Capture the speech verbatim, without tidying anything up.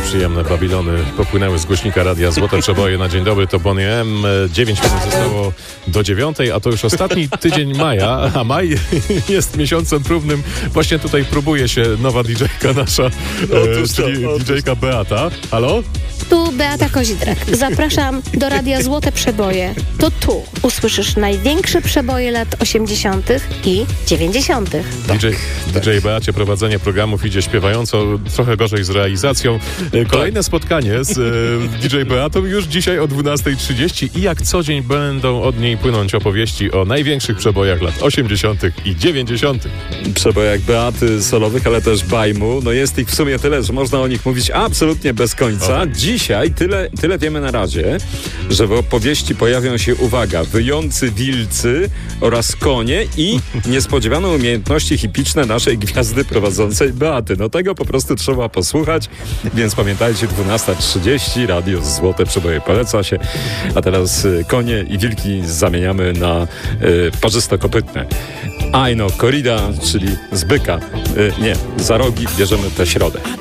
przyjemne babilony popłynęły z głośnika radia Złote Przeboje na dzień dobry. To Bonnie M. dziewięć minut zostało do dziewiątej, a to już ostatni tydzień maja, a maj jest miesiącem próbnym. Właśnie tutaj próbuje się nowa didżejka nasza, e, czyli didżejka Beata. Halo? Tu Beata Kozidrak. Zapraszam do radia Złote Przeboje. To tu usłyszysz największe przeboje lat osiemdziesiątych i dziewięćdziesiątych. D J, D J Beacie prowadzenie programów idzie śpiewająco, trochę gorzej z realizacją. Kolejne spotkanie z D J Beatą już dzisiaj o dwunasta trzydzieści i jak co dzień będą od niej płynąć opowieści o największych przebojach lat osiemdziesiątych i dziewięćdziesiątych. Przebojach Beaty solowych, ale też Bajmu. No jest ich w sumie tyle, że można o nich mówić absolutnie bez końca. O. Dzisiaj tyle, tyle wiemy na razie, że w opowieści pojawią się, uwaga, wyjący wilcy oraz konie i niespodziewane umiejętności hipiczne naszej gwiazdy prowadzącej Beaty. No tego po prostu trzeba posłuchać, więc pamiętajcie, dwunasta trzydzieści, radio Złote Przeboje poleca się, a teraz y, konie i wilki zamieniamy na y, parzystokopytne. Ajno, korrida, czyli z byka, y, nie, za rogi bierzemy tę środę.